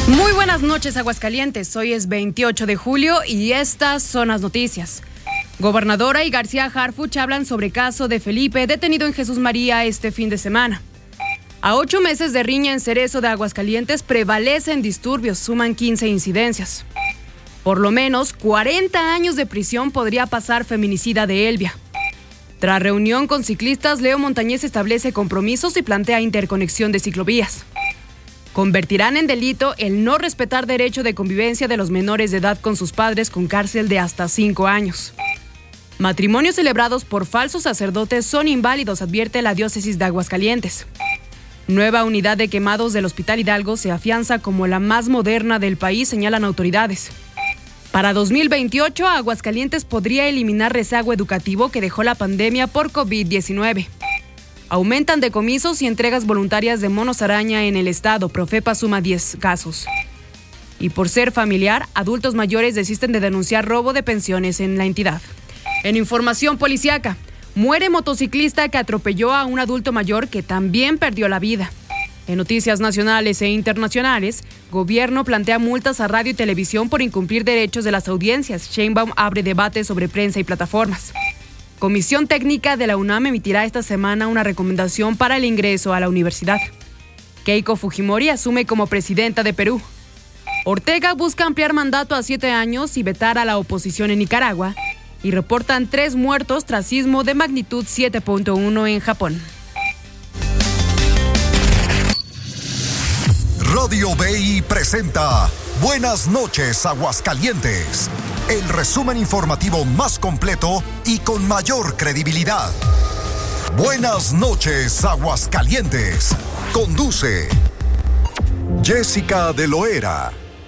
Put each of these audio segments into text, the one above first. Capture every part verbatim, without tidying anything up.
Muy buenas noches, Aguascalientes. Hoy es veintiocho de julio y estas son las noticias. Gobernadora y García Harfuch hablan sobre caso de Felipe detenido en Jesús María este fin de semana. A ocho meses de riña en Cerezo de Aguascalientes prevalecen disturbios, suman quince incidencias. Por lo menos cuarenta años de prisión podría pasar feminicida de Elvia. Tras reunión con ciclistas, Leo Montañez establece compromisos y plantea interconexión de ciclovías. Convertirán en delito el no respetar derecho de convivencia de los menores de edad con sus padres con cárcel de hasta cinco años. Matrimonios celebrados por falsos sacerdotes son inválidos, advierte la diócesis de Aguascalientes. Nueva unidad de quemados del Hospital Hidalgo se afianza como la más moderna del país, señalan autoridades. Para dos mil veintiocho, Aguascalientes podría eliminar rezago educativo que dejó la pandemia por covid diecinueve. Aumentan decomisos y entregas voluntarias de monos araña en el estado. Profepa suma diez casos. Y por ser familiar, adultos mayores desisten de denunciar robo de pensiones en la entidad. En información policiaca, muere motociclista que atropelló a un adulto mayor que también perdió la vida. En noticias nacionales e internacionales, gobierno plantea multas a radio y televisión por incumplir derechos de las audiencias. Sheinbaum abre debate sobre prensa y plataformas. Comisión Técnica de la UNAM emitirá esta semana una recomendación para el ingreso a la universidad. Keiko Fujimori asume como presidenta de Perú. Ortega busca ampliar mandato a siete años y vetar a la oposición en Nicaragua. Y reportan tres muertos tras sismo de magnitud siete punto uno en Japón. Radio B I presenta Buenas noches, Aguascalientes. El resumen informativo más completo y con mayor credibilidad. Buenas noches, Aguascalientes. Conduce Jessica de Loera.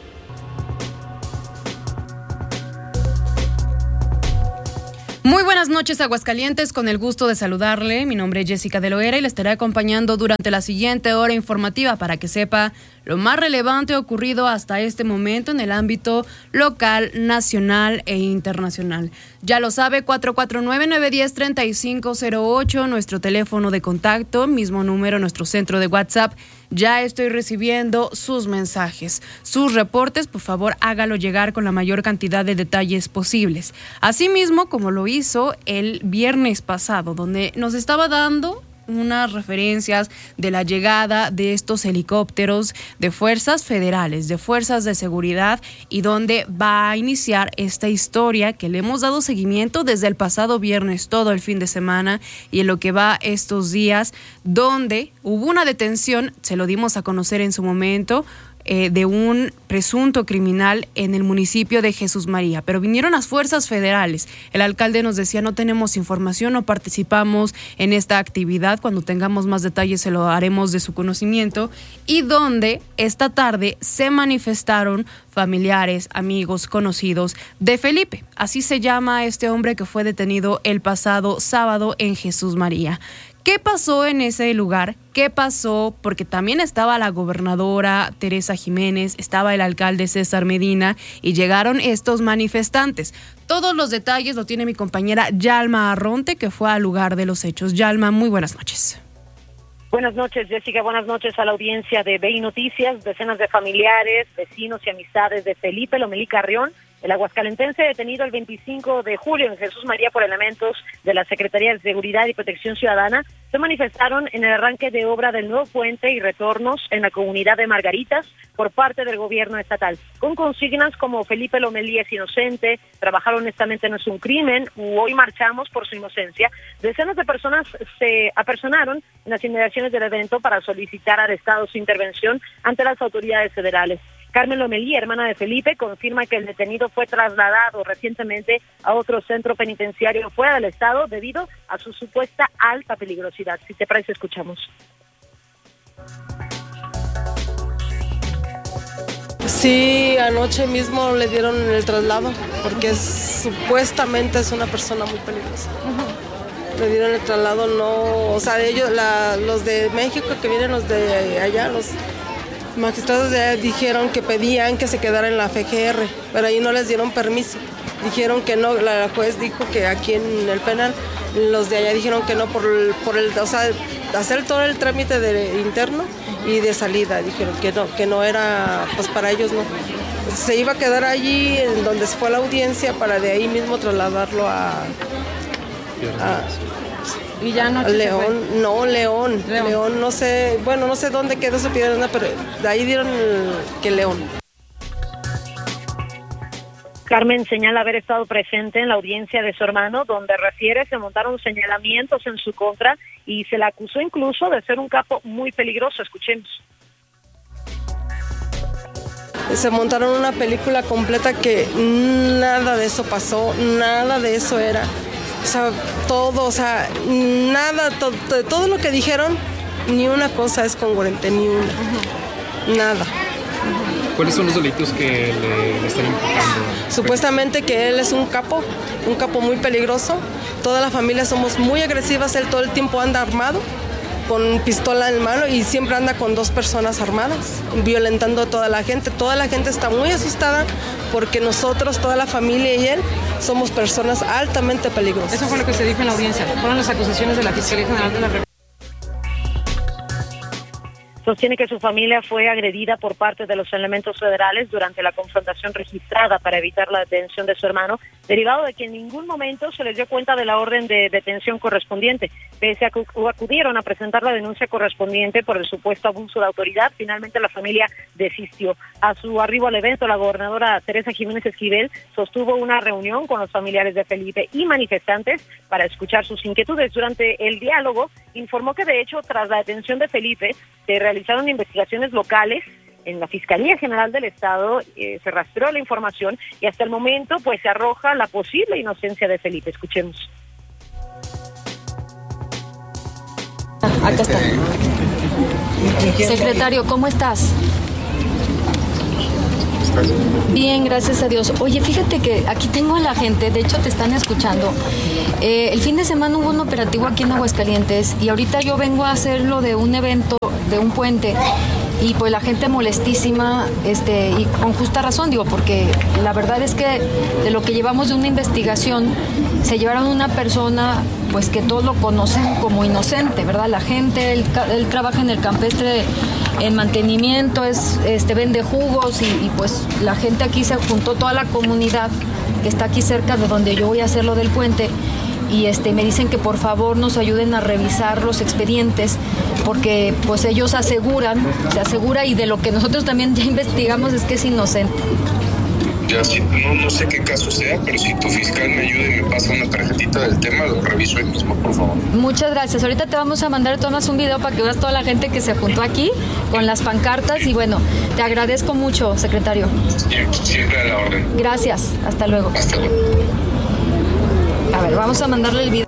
Muy buenas noches, Aguascalientes, con el gusto de saludarle. Mi nombre es Jessica de Loera y le estaré acompañando durante la siguiente hora informativa para que sepa lo más relevante ocurrido hasta este momento en el ámbito local, nacional e internacional. Ya lo sabe, cuatro cuatro nueve, nueve uno cero, tres cinco cero ocho, nuestro teléfono de contacto, mismo número, nuestro centro de WhatsApp. Ya estoy recibiendo sus mensajes, sus reportes. Por favor, hágalo llegar con la mayor cantidad de detalles posibles. Asimismo, como lo hizo el viernes pasado, donde nos estaba dando unas referencias de la llegada de estos helicópteros de fuerzas federales, de fuerzas de seguridad, y donde va a iniciar esta historia que le hemos dado seguimiento desde el pasado viernes, todo el fin de semana y en lo que va estos días, donde hubo una detención, se lo dimos a conocer en su momento, Eh, de un presunto criminal en el municipio de Jesús María, pero vinieron las fuerzas federales. El alcalde nos decía: no tenemos información, no participamos en esta actividad, cuando tengamos más detalles se lo haremos de su conocimiento, y donde esta tarde se manifestaron familiares, amigos, conocidos de Felipe. Así se llama este hombre que fue detenido el pasado sábado en Jesús María. ¿Qué pasó en ese lugar? ¿Qué pasó? Porque también estaba la gobernadora Teresa Jiménez, estaba el alcalde César Medina y llegaron estos manifestantes. Todos los detalles lo tiene mi compañera Yalma Arronte, que fue al lugar de los hechos. Yalma, muy buenas noches. Buenas noches, Jessica. Buenas noches a la audiencia de B I Noticias. Decenas de familiares, vecinos y amistades de Felipe Lomelí Carrión, el aguascalentense detenido el veinticinco de julio en Jesús María por elementos de la Secretaría de Seguridad y Protección Ciudadana, se manifestaron en el arranque de obra del nuevo puente y retornos en la comunidad de Margaritas por parte del gobierno estatal, con consignas como Felipe Lomelí es inocente, trabajar honestamente no es un crimen, u hoy marchamos por su inocencia. Decenas de personas se apersonaron en las inmediaciones del evento para solicitar al Estado su intervención ante las autoridades federales. Carmen Lomelí, hermana de Felipe, confirma que el detenido fue trasladado recientemente a otro centro penitenciario fuera del estado debido a su supuesta alta peligrosidad. Si te parece, escuchamos. Sí, anoche mismo le dieron el traslado porque es, supuestamente es una persona muy peligrosa. Uh-huh. Le dieron el traslado, no, o sea, ellos, la, los de México que vienen, los de allá, los magistrados de allá dijeron que pedían que se quedara en la F G R, pero ahí no les dieron permiso. Dijeron que no, la juez dijo que aquí en el penal, los de allá dijeron que no por el, por el o sea, hacer todo el trámite de interno y de salida. Dijeron que no, que no era, pues para ellos no. Se iba a quedar allí en donde se fue la audiencia para de ahí mismo trasladarlo a, a y ya no León, no, León, León, León, no sé, bueno, no sé dónde quedó su pierna, pero de ahí dieron el, que León. Carmen señala haber estado presente en la audiencia de su hermano, donde refiere se montaron señalamientos en su contra y se le acusó incluso de ser un capo muy peligroso. Escuchemos. Se montaron una película completa que nada de eso pasó, nada de eso era. O sea, todo, o sea, nada, to, to, todo lo que dijeron, ni una cosa es congruente, ni una, uh-huh. nada. ¿Cuáles son los delitos que le, le están imputando? Supuestamente que él es un capo, un capo muy peligroso. Toda la familia somos muy agresivas, él todo el tiempo anda armado, con pistola en mano y siempre anda con dos personas armadas, violentando a toda la gente. Toda la gente está muy asustada porque nosotros, toda la familia y él, somos personas altamente peligrosas. Eso fue lo que se dijo en la audiencia. Fueron las acusaciones de la Fiscalía General de la República. Sostiene que su familia fue agredida por parte de los elementos federales durante la confrontación registrada para evitar la detención de su hermano, derivado de que en ningún momento se les dio cuenta de la orden de detención correspondiente. Pese a que acudieron a presentar la denuncia correspondiente por el supuesto abuso de autoridad, finalmente la familia desistió. A su arribo al evento, la gobernadora Teresa Jiménez Esquivel sostuvo una reunión con los familiares de Felipe y manifestantes para escuchar sus inquietudes. Durante el diálogo, informó que de hecho, tras la detención de Felipe, se realizaron investigaciones locales en la Fiscalía General del Estado, eh, se rastreó la información y hasta el momento pues se arroja la posible inocencia de Felipe. Escuchemos. Acá está. Secretario, ¿cómo estás? Bien, gracias a Dios. Oye, fíjate que aquí tengo a la gente, de hecho te están escuchando. Eh, el fin de semana hubo un operativo aquí en Aguascalientes y ahorita yo vengo a hacerlo de un evento, de un puente, y pues la gente molestísima, este, y con justa razón, digo, porque la verdad es que de lo que llevamos de una investigación, se llevaron una persona pues que todos lo conocen como inocente, ¿verdad? La gente, él, él trabaja en el campestre en mantenimiento, es, este, vende jugos y, y pues la gente aquí se juntó, toda la comunidad que está aquí cerca de donde yo voy a hacer lo del puente, y este, me dicen que por favor nos ayuden a revisar los expedientes porque pues ellos aseguran, se asegura y de lo que nosotros también ya investigamos es que es inocente. Ya, sí, no, no sé qué caso sea, pero si tu fiscal me ayuda y me pasa una tarjetita del tema, lo reviso ahí mismo, por favor. Muchas gracias. Ahorita te vamos a mandar, tomas un video para que veas toda la gente que se juntó aquí con las pancartas y bueno, te agradezco mucho, secretario. Siempre a la orden. Gracias. Hasta luego. Hasta luego. A ver, vamos a mandarle el video.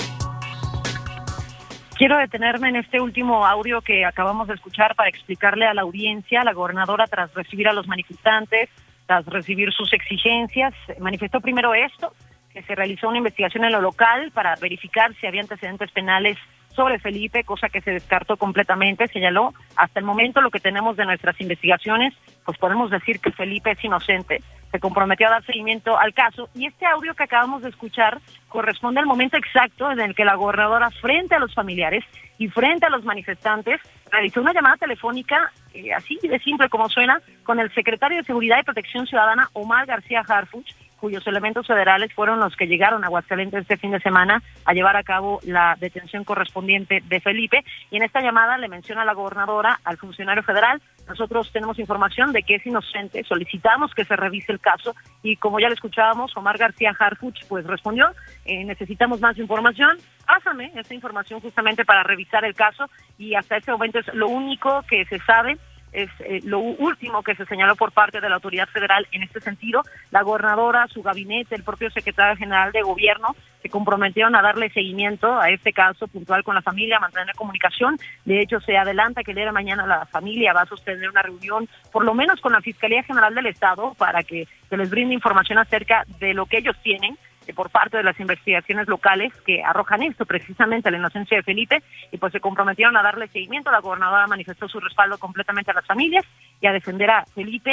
Quiero detenerme en este último audio que acabamos de escuchar para explicarle a la audiencia. La gobernadora, tras recibir a los manifestantes, tras recibir sus exigencias, manifestó primero esto, que se realizó una investigación en lo local para verificar si había antecedentes penales sobre Felipe, cosa que se descartó completamente. Señaló, hasta el momento lo que tenemos de nuestras investigaciones, pues podemos decir que Felipe es inocente. Se comprometió a dar seguimiento al caso y este audio que acabamos de escuchar corresponde al momento exacto en el que la gobernadora, frente a los familiares y frente a los manifestantes, realizó una llamada telefónica, eh, así de simple como suena, con el secretario de Seguridad y Protección Ciudadana, Omar García Harfuch, cuyos elementos federales fueron los que llegaron a Aguascalientes este fin de semana a llevar a cabo la detención correspondiente de Felipe. Y en esta llamada le menciona a la gobernadora, al funcionario federal: nosotros tenemos información de que es inocente, solicitamos que se revise el caso, y como ya lo escuchábamos, Omar García Harfuch pues respondió, eh, necesitamos más información, pásame esta información justamente para revisar el caso, y hasta este momento es lo único que se sabe. Es eh, lo último que se señaló por parte de la autoridad federal en este sentido. La gobernadora, su gabinete, el propio secretario general de gobierno se comprometieron a darle seguimiento a este caso puntual con la familia, a mantener comunicación. De hecho, se adelanta que el día de mañana la familia va a sostener una reunión, por lo menos con la Fiscalía General del Estado, para que se les brinde información acerca de lo que ellos tienen por parte de las investigaciones locales que arrojan esto, precisamente la inocencia de Felipe, y pues se comprometieron a darle seguimiento. La gobernadora manifestó su respaldo completamente a las familias y a defender a Felipe. En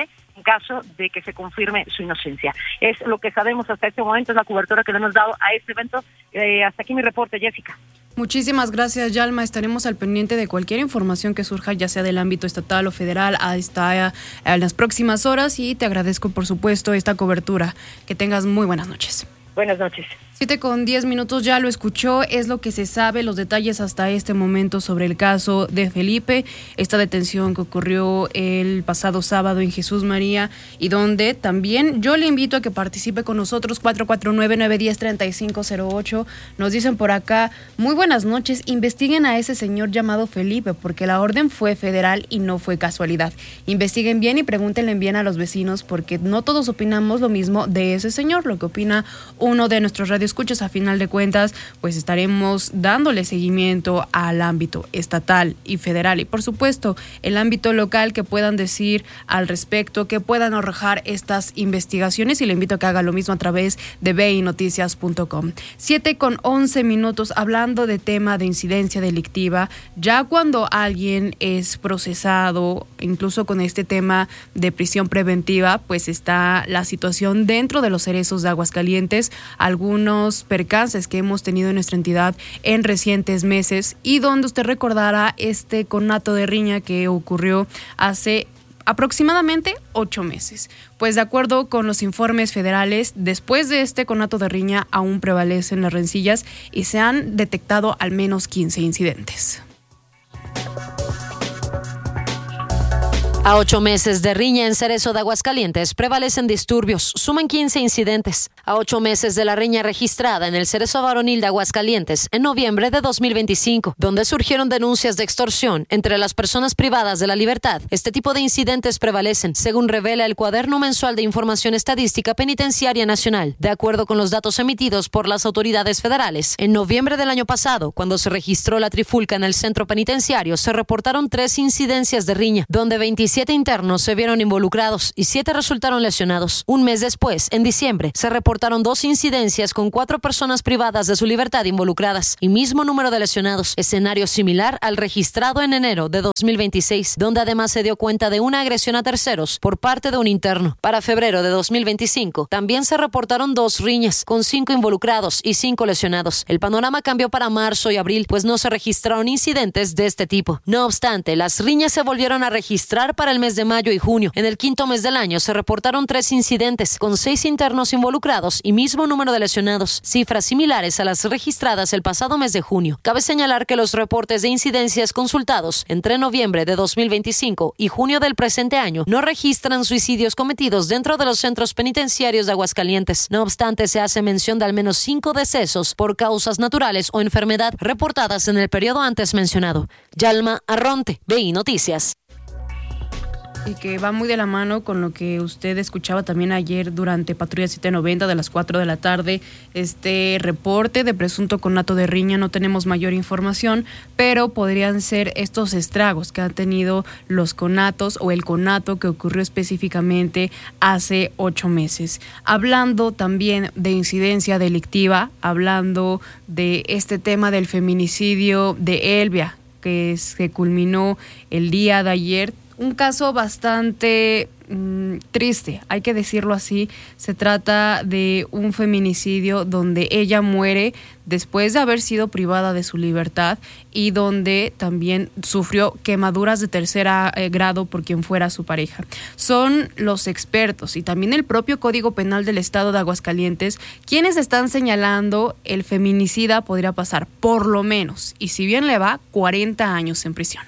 caso de que se confirme su inocencia. Es lo que sabemos hasta este momento, es la cobertura que le hemos dado a este evento. Eh, hasta aquí mi reporte, Jessica. Muchísimas gracias, Yalma. Estaremos al pendiente de cualquier información que surja, ya sea del ámbito estatal o federal, hasta en las próximas horas, y te agradezco, por supuesto, esta cobertura. Que tengas muy buenas noches. Buenas noches. Siete con diez minutos, ya lo escuchó, es lo que se sabe, los detalles hasta este momento sobre el caso de Felipe, esta detención que ocurrió el pasado sábado en Jesús María, y donde también yo le invito a que participe con nosotros. Cuatro cuatro nueve, nueve uno cero, tres cinco cero ocho. Nos dicen por acá: muy buenas noches, investiguen a ese señor llamado Felipe, porque la orden fue federal y no fue casualidad. Investiguen bien y pregúntenle bien a los vecinos, porque no todos opinamos lo mismo de ese señor. Lo que opina uno de nuestros radioescuchas, a final de cuentas, pues estaremos dándole seguimiento al ámbito estatal y federal, y por supuesto el ámbito local, que puedan decir al respecto, que puedan arrojar estas investigaciones, y le invito a que haga lo mismo a través de b i noticias punto com. Siete con once minutos, hablando de tema de incidencia delictiva, ya cuando alguien es procesado, incluso con este tema de prisión preventiva, pues está la situación dentro de los cerezos de Aguascalientes, algunos percances que hemos tenido en nuestra entidad en recientes meses, y donde usted recordará este conato de riña que ocurrió hace aproximadamente ocho meses. Pues de acuerdo con los informes federales, después de este conato de riña aún prevalecen las rencillas y se han detectado al menos quince incidentes. A ocho meses de riña en Cerezo de Aguascalientes prevalecen disturbios, suman quince incidentes. A ocho meses de la riña registrada en el Cerezo Varonil de Aguascalientes en noviembre de dos mil veinticinco, donde surgieron denuncias de extorsión entre las personas privadas de la libertad, este tipo de incidentes prevalecen, según revela el Cuaderno Mensual de Información Estadística Penitenciaria Nacional. De acuerdo con los datos emitidos por las autoridades federales, en noviembre del año pasado, cuando se registró la trifulca en el centro penitenciario, se reportaron tres incidencias de riña, donde veintisiete internos se vieron involucrados y siete resultaron lesionados. Un mes después, en diciembre, se reportaron dos incidencias con cuatro personas privadas de su libertad involucradas y mismo número de lesionados, escenario similar al registrado en enero de dos mil veintiséis, donde además se dio cuenta de una agresión a terceros por parte de un interno. Para febrero de dos mil veinticinco, también se reportaron dos riñas, con cinco involucrados y cinco lesionados. El panorama cambió para marzo y abril, pues no se registraron incidentes de este tipo. No obstante, las riñas se volvieron a registrar para el mes de mayo y junio. En el quinto mes del año se reportaron tres incidentes, con seis internos involucrados y mismo número de lesionados, cifras similares a las registradas el pasado mes de junio. Cabe señalar que los reportes de incidencias consultados entre noviembre de dos mil veinticinco y junio del presente año no registran suicidios cometidos dentro de los centros penitenciarios de Aguascalientes. No obstante, se hace mención de al menos cinco decesos por causas naturales o enfermedad reportadas en el periodo antes mencionado. Yalma Arronte, B I Noticias. Y que va muy de la mano con lo que usted escuchaba también ayer durante Patrulla setecientos noventa de las cuatro de la tarde, este reporte de presunto conato de riña. No tenemos mayor información, pero podrían ser estos estragos que han tenido los conatos o el conato que ocurrió específicamente hace ocho meses. Hablando también de incidencia delictiva, hablando de este tema del feminicidio de Elvia, que se culminó el día de ayer. Un caso bastante mmm, triste, hay que decirlo así. Se trata de un feminicidio donde ella muere después de haber sido privada de su libertad y donde también sufrió quemaduras de tercer eh, grado por quien fuera su pareja. Son los expertos y también el propio Código Penal del Estado de Aguascalientes quienes están señalando el feminicida podría pasar por lo menos, y si bien le va, cuarenta años en prisión.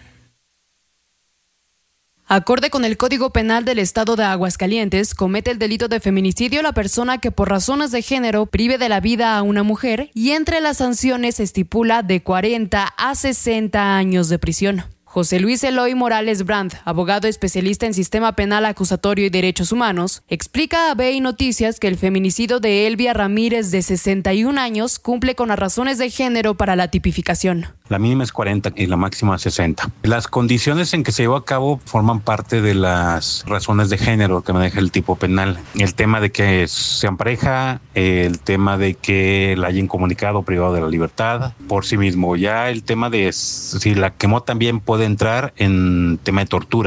Acorde con el Código Penal del Estado de Aguascalientes, comete el delito de feminicidio la persona que por razones de género prive de la vida a una mujer, y entre las sanciones se estipula de cuarenta a sesenta años de prisión. José Luis Eloy Morales Brandt, abogado especialista en sistema penal acusatorio y derechos humanos, explica a B I Noticias que el feminicidio de Elvia Ramírez, de sesenta y un años, cumple con las razones de género para la tipificación. La mínima es cuarenta y la máxima sesenta. Las condiciones en que se llevó a cabo forman parte de las razones de género que maneja el tipo penal. El tema de que sean pareja, el tema de que la hayan comunicado privado de la libertad por sí mismo. Ya el tema de si la quemó también puede entrar en tema de tortura.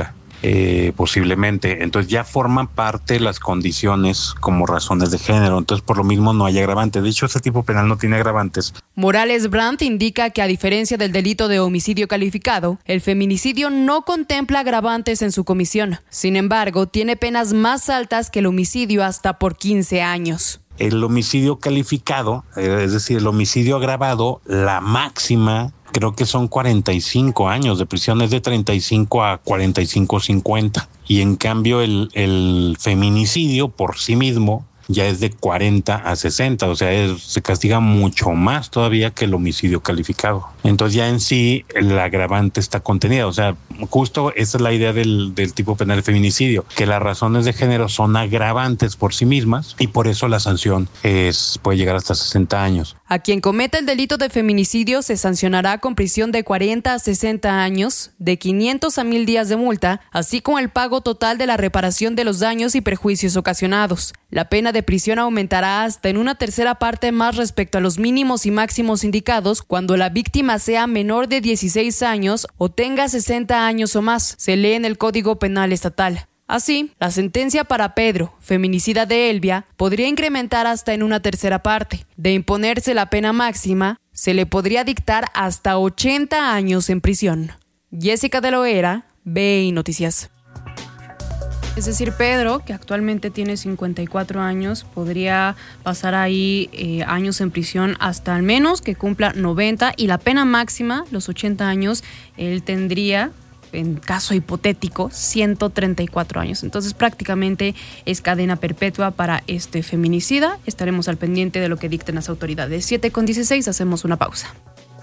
eh, posiblemente. Entonces ya forman parte las condiciones como razones de género. Entonces por lo mismo no hay agravante. De hecho, este tipo penal no tiene agravantes. Morales Brandt indica que a diferencia del delito de homicidio calificado, el feminicidio no contempla agravantes en su comisión. Sin embargo, tiene penas más altas que el homicidio hasta por quince años. El homicidio calificado, es decir, el homicidio agravado, la máxima creo que son cuarenta y cinco años de prisión, es de treinta y cinco a cuarenta y cinco, cincuenta. Y en cambio el, el feminicidio por sí mismo ya es de cuarenta a sesenta, o sea, es, se castiga mucho más todavía que el homicidio calificado. Entonces ya en sí el agravante está contenida, o sea, justo esa es la idea del, del tipo penal de feminicidio, que las razones de género son agravantes por sí mismas y por eso la sanción es, puede llegar hasta sesenta años. A quien cometa el delito de feminicidio se sancionará con prisión de cuarenta a sesenta años, de quinientos a mil días de multa, así como el pago total de la reparación de los daños y perjuicios ocasionados. La pena de prisión aumentará hasta en una tercera parte más respecto a los mínimos y máximos indicados cuando la víctima sea menor de dieciséis años o tenga sesenta años o más, se lee en el Código Penal Estatal. Así, la sentencia para Pedro, feminicida de Elvia, podría incrementar hasta en una tercera parte. De imponerse la pena máxima, se le podría dictar hasta ochenta años en prisión. Jessica de Loera, B I Noticias. Es decir, Pedro, que actualmente tiene cincuenta y cuatro años, podría pasar ahí eh, años en prisión hasta al menos que cumpla noventa, y la pena máxima, los ochenta años, él tendría, en caso hipotético, ciento treinta y cuatro años. Entonces prácticamente es cadena perpetua para este feminicida. Estaremos al pendiente de lo que dicten las autoridades. siete con dieciséis, hacemos una pausa.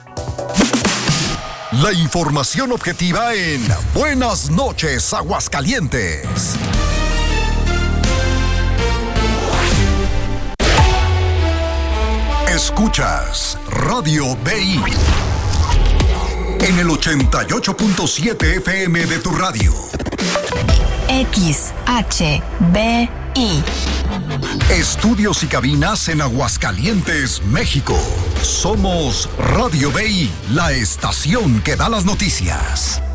La información objetiva en Buenas noches, Aguascalientes. Escuchas Radio B I en el ochenta y ocho punto siete F M de tu radio. X H B I. Estudios y cabinas en Aguascalientes, México. Somos Radio B I, la estación que da las noticias.